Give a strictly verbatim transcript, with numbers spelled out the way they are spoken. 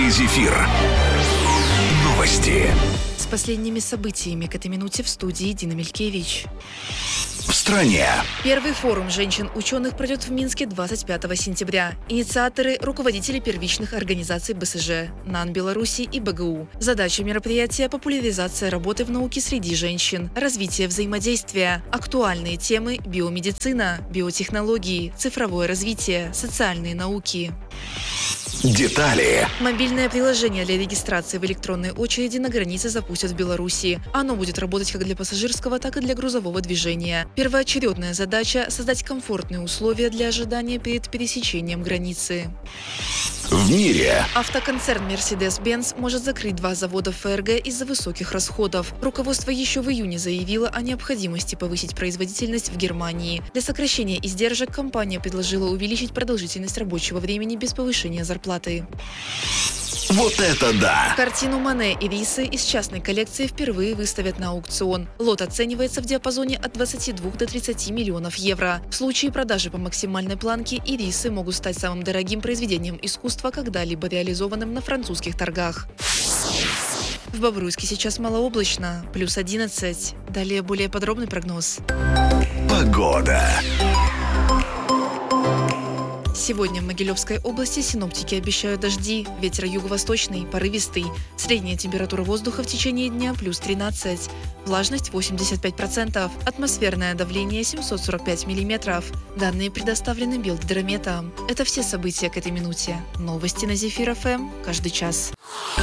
Зефир. Новости. С последними событиями к этой минуте в студии Дина Мелькевич. В стране. Первый форум женщин-ученых пройдет в Минске двадцать пятого сентября. Инициаторы – руководители первичных организаций БСЖ, НАН Беларуси и БГУ. Задача мероприятия – популяризация работы в науке среди женщин, развитие взаимодействия, актуальные темы – биомедицина, биотехнологии, цифровое развитие, социальные науки. Детали. Мобильное приложение для регистрации в электронной очереди на границе запустят в Беларуси. Оно будет работать как для пассажирского, так и для грузового движения. Первоочередная задача – создать комфортные условия для ожидания перед пересечением границы. В мире. Автоконцерн Mercedes-Benz может закрыть два завода ФРГ из-за высоких расходов. Руководство еще в июне заявило о необходимости повысить производительность в Германии. Для сокращения издержек компания предложила увеличить продолжительность рабочего времени без повышения зарплаты. Вот это да! Картину Мане и Рисы из частной коллекции впервые выставят на аукцион. Лот оценивается в диапазоне от двадцати двух до тридцати миллионов евро. В случае продажи по максимальной планке ирисы могут стать самым дорогим произведением искусства, когда-либо реализованным на французских торгах. В Бобруйске сейчас малооблачно, плюс одиннадцать. Далее более подробный прогноз. Погода. Сегодня в Могилевской области синоптики обещают дожди, ветер юго-восточный, порывистый. Средняя температура воздуха в течение дня плюс тринадцать. Влажность восемьдесят пять процентов. Атмосферное давление семьсот сорок пять миллиметров. Данные предоставлены Белгидрометом. Это все события к этой минуте. Новости на Зефир эф эм каждый час.